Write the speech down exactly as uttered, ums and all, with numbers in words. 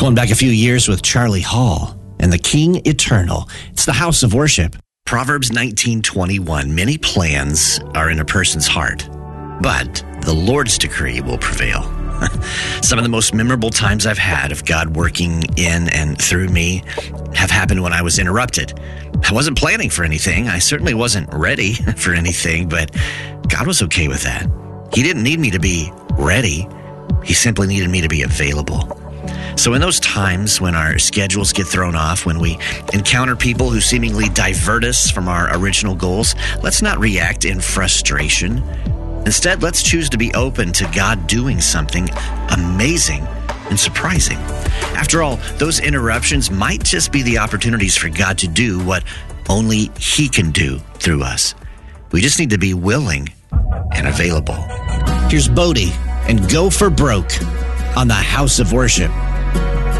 Going back a few years with Charlie Hall and the King Eternal. It's the House of Worship. Proverbs nineteen twenty-one. Many plans are in a person's heart, but the Lord's decree will prevail. Some of the most memorable times I've had of God working in and through me have happened when I was interrupted. I wasn't planning for anything. I certainly wasn't ready for anything, but God was okay with that. He didn't need me to be ready. He simply needed me to be available. So in those times when our schedules get thrown off, when we encounter people who seemingly divert us from our original goals, let's not react in frustration. Instead, let's choose to be open to God doing something amazing and surprising. After all, those interruptions might just be the opportunities for God to do what only He can do through us. We just need to be willing and available. Here's Bodie and Go for Broke on the House of Worship.